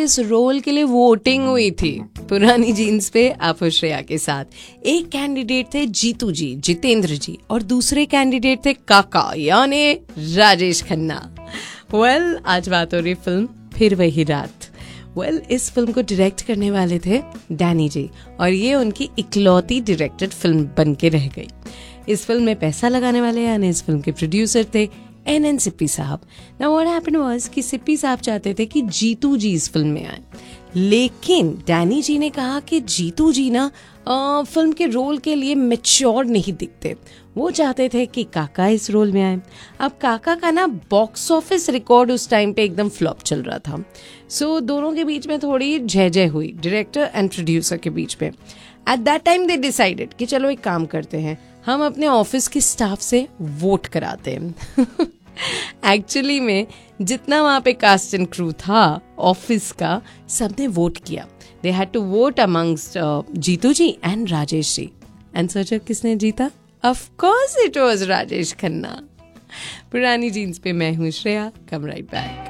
इस रोल के लिए वोटिंग हुई थी पुरानी जीन्स पे आप और श्रेया के साथ। एक कैंडिडेट थे जीतू जी, जितेंद्र जी, और दूसरे कैंडिडेट थे काका यानी राजेश खन्ना। आज बात हो रही फिल्म फिर वही रात। इस फिल्म को डायरेक्ट करने वाले थे डैनी जी, और ये उनकी इकलौती डायरेक्टेड फिल्म बन के रह गई। इस फिल्म में पैसा लगाने वाले यानी इस फिल्म के प्रोड्यूसर थे एन सिप्पी साहब। नाउ व्हाट हैपेंड वाज कि सिप्पी साहब चाहते थे कि जीतू जी इस फिल्म में आए, लेकिन डैनी जी ने कहा कि जीतू जी ना फिल्म के रोल के लिए मैच्योर नहीं दिखते। वो चाहते थे कि काका इस रोल में आए। अब काका का ना बॉक्स ऑफिस रिकॉर्ड उस टाइम पे एकदम फ्लॉप चल रहा था। सो दोनों के बीच में थोड़ी जय हुई, डायरेक्टर एंड प्रोड्यूसर के बीच में। At that time they decided कि चलो एक काम करते हैं, हम अपने ऑफिस के स्टाफ से वोट कराते हैं। एक्चुअली में जितना वहां पे कास्ट एंड क्रू था ऑफिस का, सबने वोट किया। They had to vote amongst Jitu ji and Rajesh ji. And सोचो किसने जीता? Of course it was Rajesh Khanna. पुरानी जीन्स पे मैं हूँ श्रेया। कम राइट बैक।